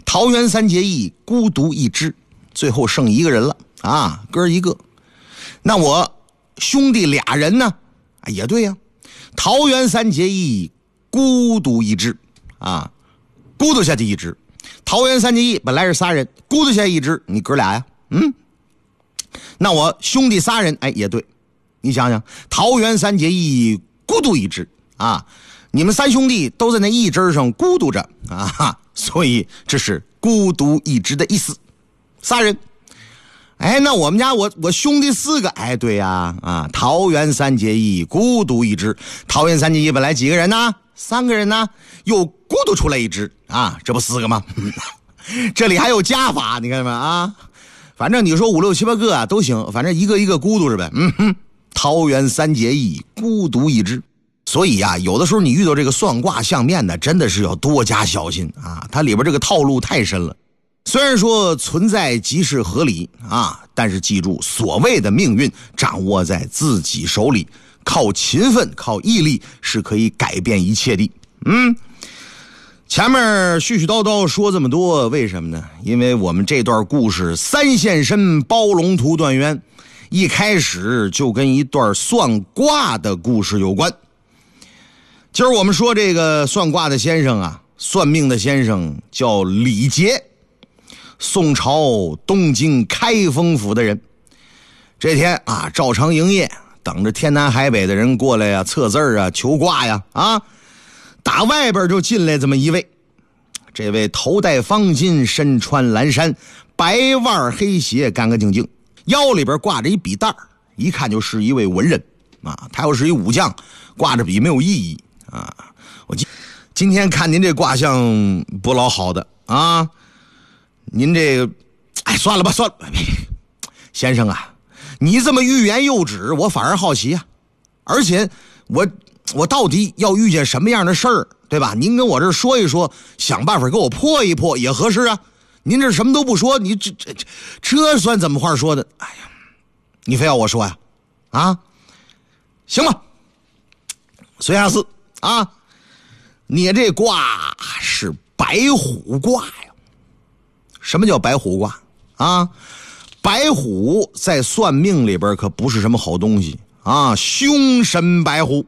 桃园三结义，孤独一只，最后剩一个人了啊，哥一个。那我兄弟俩人呢？也对呀，桃园三结义，孤独一只啊，孤独下去一只。桃园三结义本来是仨人，孤独下一只，你哥俩呀，那我兄弟仨人，也对。你想想，桃园三结义，孤独一只啊，你们三兄弟都在那一枝上孤独着啊，所以这是孤独一只的意思。仨人，那我们家我兄弟4个，对呀，桃园三结义，孤独一只。桃园三结义本来几个人呢？3个人呢，又孤独出来一只啊，这不4个吗？这里还有加法，你看没啊？反正你说5、6、7、8个啊都行，反正一个一个孤独着呗。桃园三结义，孤独一只。所以啊，有的时候你遇到这个算卦相面的，真的是要多加小心啊，它里边这个套路太深了。虽然说存在即是合理啊，但是记住，所谓的命运掌握在自己手里，靠勤奋靠毅力是可以改变一切的。前面絮絮叨叨说这么多，为什么呢？因为我们这段故事三现身包龙图断渊，一开始就跟一段算卦的故事有关。今儿我们说这个算卦的先生啊，算命的先生叫李杰，宋朝东京开封府的人。这天啊，照常营业，等着天南海北的人过来呀，测字啊，求卦呀，打外边就进来这么一位。这位头戴方巾，身穿蓝衫，白袜黑鞋，干干净净，腰里边挂着一笔袋，一看就是一位文人啊。他要是一武将，挂着笔没有意义啊。我今天看您这卦象不老好的啊，您这个算了吧，先生啊，你这么欲言又止，我反而好奇啊。而且我到底要遇见什么样的事儿，对吧？您跟我这说一说，想办法给我破一破也合适啊。您这什么都不说，你这算怎么话说的？你非要我说呀？行吧，孙亚四啊，你这卦是白虎卦呀。什么叫白虎卦啊？白虎在算命里边可不是什么好东西啊，凶神白虎，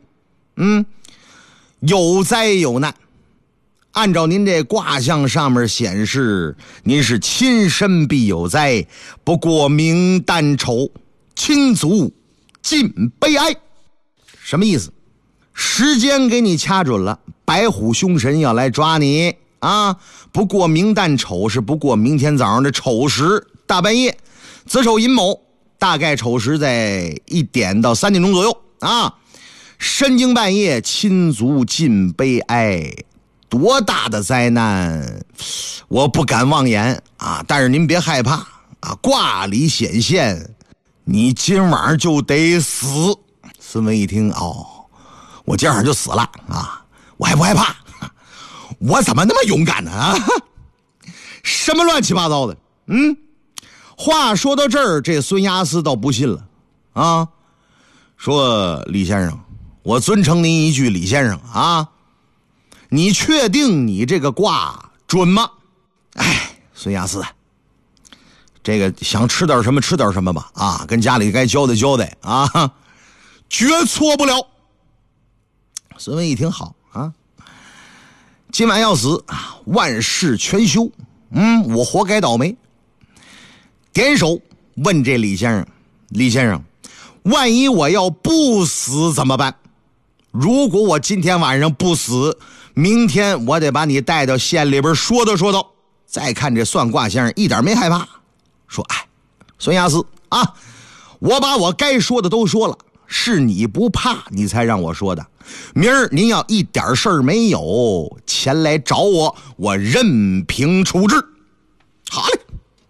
有灾有难。按照您这卦象上面显示，您是亲身必有灾，不过明旦丑，亲族尽悲哀。什么意思？时间给你掐准了，白虎凶神要来抓你啊！不过明旦丑是不过明天早上的丑时，大半夜，子丑寅卯，大概丑时在1点到3点钟左右啊。深更半夜，亲族尽悲哀，多大的灾难我不敢妄言啊！但是您别害怕啊，卦里显现你今晚上就得死。孙文一听，我今晚就死了啊，我还不害怕，我怎么那么勇敢呢啊？什么乱七八糟的。话说到这儿，这孙押司倒不信了啊，说李先生，我尊称您一句李先生啊，你确定你这个卦准吗？孙押司，这个想吃点什么吃点什么吧啊，跟家里该交代交代啊，绝错不了。孙文一听，好啊，今晚要死，万事全休，我活该倒霉。点手问这李先生，李先生，万一我要不死怎么办？如果我今天晚上不死，明天我得把你带到县里边说道说道。再看这算卦先生一点没害怕，说孙押司啊，我把我该说的都说了，是你不怕你才让我说的，明儿您要一点事儿没有前来找我，我任凭处置。好嘞。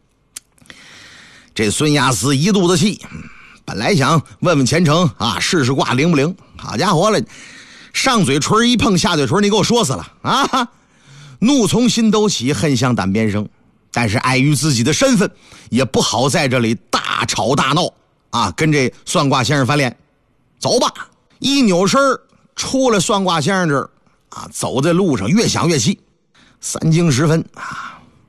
这孙押司一肚子气，本来想问问前程啊，试试卦灵不灵，好家伙了，上嘴唇一碰下嘴唇，你给我说死了啊！怒从心头起，恨向胆边生。但是碍于自己的身份，也不好在这里大吵大闹啊，跟这算卦先生翻脸。走吧，一扭身出了算卦先生这儿啊，走在路上越想越气。3更时分啊，